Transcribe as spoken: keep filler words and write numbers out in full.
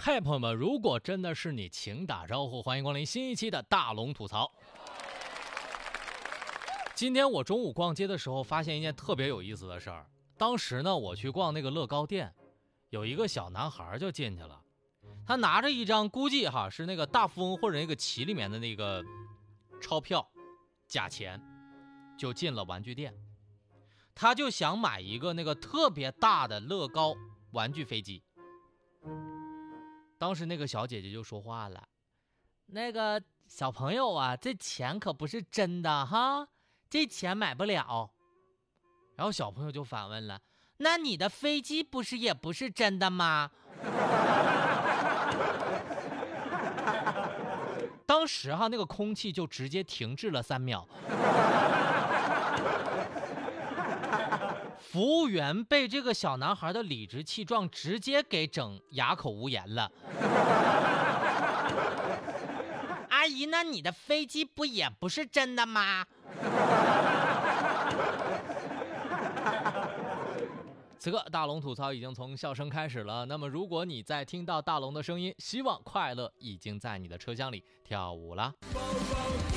嘿，朋友们，如果真的是你，请打招呼，欢迎光临新一期的大龙吐槽。今天我中午逛街的时候，发现一件特别有意思的事儿。当时呢，我去逛那个乐高店，有一个小男孩就进去了，他拿着一张估计哈是那个大富翁或者那个棋里面的那个钞票假钱，就进了玩具店。他就想买一个那个特别大的乐高玩具飞机。当时那个小姐姐就说话了，那个小朋友啊，这钱可不是真的哈，这钱买不了。然后小朋友就反问了，那你的飞机不是也不是真的吗？当时哈那个空气就直接停滞了三秒。服务员被这个小男孩的理直气壮直接给整哑口无言了。阿姨，那你的飞机不也不是真的吗？此刻大龙吐槽已经从笑声开始了，那么如果你在听到大龙的声音，希望快乐已经在你的车厢里跳舞了。